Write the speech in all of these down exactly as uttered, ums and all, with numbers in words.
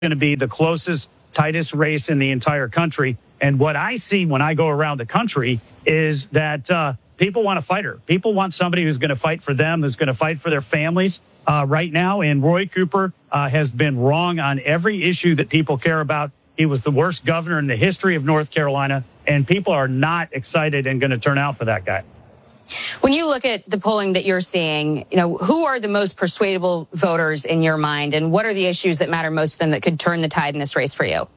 going to be the closest, tightest race in the entire country. And what I see when I go around the country is that uh, people want a fighter. People want somebody who's going to fight for them, who's going to fight for their families uh, right now. And Roy Cooper uh, has been wrong on every issue that people care about. He was the worst governor in the history of North Carolina, and people are not excited and going to turn out for that guy. When you look at the polling that you're seeing, you know, who are the most persuadable voters in your mind, and what are the issues that matter most to them that could turn the tide in this race for you?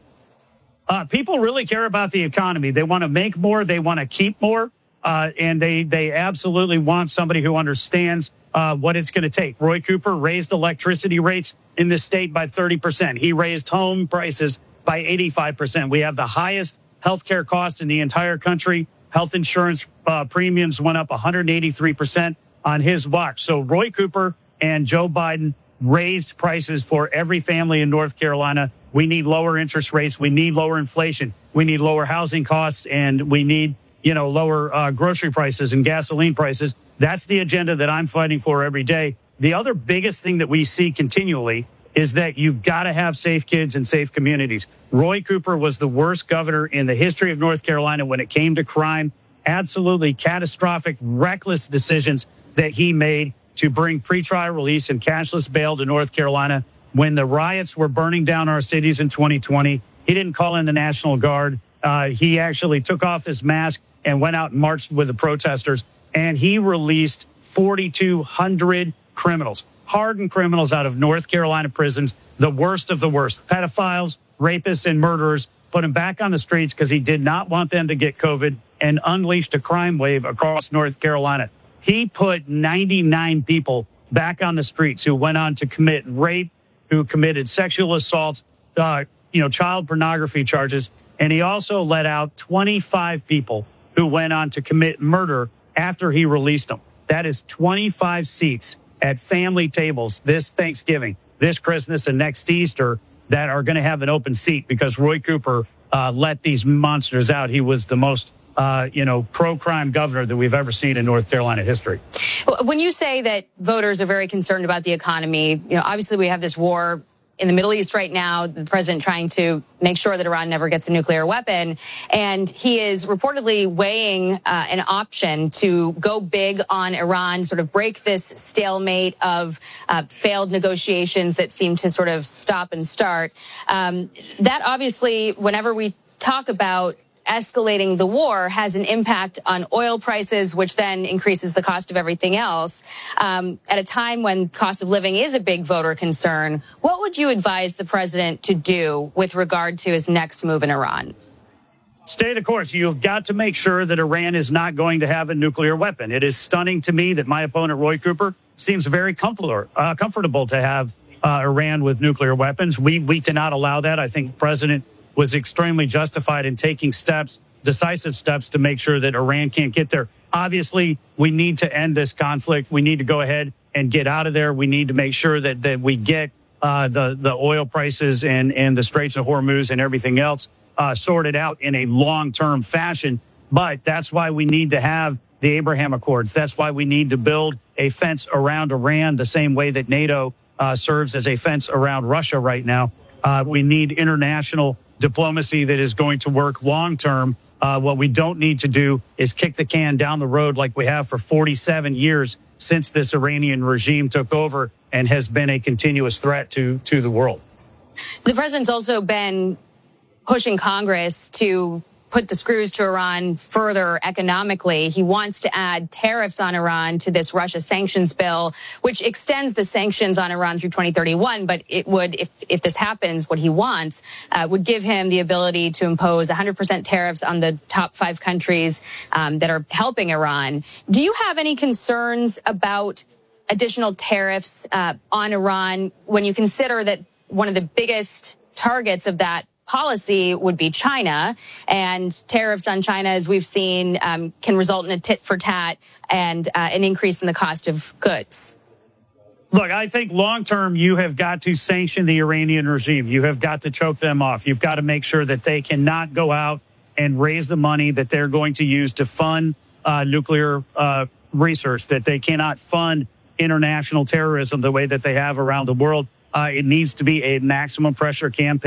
Uh, people really care about the economy. They want to make more. They want to keep more. Uh, and they, they absolutely want somebody who understands uh, what it's going to take. Roy Cooper raised electricity rates in the state by thirty percent. He raised home prices by eighty-five percent. We have the highest healthcare cost in the entire country. Health insurance uh, premiums went up one hundred eighty-three percent on his watch. So Roy Cooper and Joe Biden raised prices for every family in North Carolina. We need lower interest rates. We need lower inflation. We need lower housing costs, and we need, you know, lower uh, grocery prices and gasoline prices. That's the agenda that I'm fighting for every day. The other biggest thing that we see continually is that you've got to have safe kids and safe communities. Roy Cooper was the worst governor in the history of North Carolina when it came to crime. Absolutely catastrophic, reckless decisions that he made to bring pretrial release and cashless bail to North Carolina. When the riots were burning down our cities in twenty twenty, he didn't call in the National Guard. Uh, he actually took off his mask and went out and marched with the protesters. And he released forty-two hundred criminals, hardened criminals out of North Carolina prisons, the worst of the worst, pedophiles, rapists, and murderers, put them back on the streets because he did not want them to get COVID, and unleashed a crime wave across North Carolina. He put ninety-nine people back on the streets who went on to commit rape, who committed sexual assaults, uh, you know, child pornography charges. And he also let out twenty-five people who went on to commit murder after he released them. That is twenty-five seats at family tables this Thanksgiving, this Christmas, and next Easter that are going to have an open seat because Roy Cooper uh, let these monsters out. He was the most, uh, you know, pro-crime governor that we've ever seen in North Carolina history. When you say that voters are very concerned about the economy, you know, obviously we have this war in the Middle East right now, the president trying to make sure that Iran never gets a nuclear weapon. And he is reportedly weighing uh, an option to go big on Iran, sort of break this stalemate of uh, failed negotiations that seem to sort of stop and start. Um, that obviously, whenever we talk about escalating the war, has an impact on oil prices, which then increases the cost of everything else. Um, at a time when cost of living is a big voter concern, what would you advise the president to do with regard to his next move in Iran? Stay the course. You've got to make sure that Iran is not going to have a nuclear weapon. It is stunning to me that my opponent, Roy Cooper, seems very comfortable, uh, comfortable to have uh, Iran with nuclear weapons. We, we cannot allow that. I think the president was extremely justified in taking steps, decisive steps, to make sure that Iran can't get there. Obviously, we need to end this conflict. We need to go ahead and get out of there. We need to make sure that, that we get uh, the, the oil prices and, and the Straits of Hormuz and everything else uh, sorted out in a long-term fashion. But that's why we need to have the Abraham Accords. That's why we need to build a fence around Iran the same way that NATO uh, serves as a fence around Russia right now. Uh, we need international diplomacy that is going to work long term. Uh, what we don't need to do is kick the can down the road like we have for forty-seven years since this Iranian regime took over and has been a continuous threat to, to the world. The president's also been pushing Congress to put the screws to Iran further economically. He wants to add tariffs on Iran to this Russia sanctions bill, which extends the sanctions on Iran through twenty thirty-one. But it would, if, if this happens, what he wants uh, would give him the ability to impose one hundred percent tariffs on the top five countries um, that are helping Iran. Do you have any concerns about additional tariffs uh, on Iran when you consider that one of the biggest targets of that policy would be China, and tariffs on China, as we've seen, um, can result in a tit for tat and uh, an increase in the cost of goods? Look, I think long term, you have got to sanction the Iranian regime. You have got to choke them off. You've got to make sure that they cannot go out and raise the money that they're going to use to fund uh, nuclear uh, research, that they cannot fund international terrorism the way that they have around the world. Uh, it needs to be a maximum pressure campaign.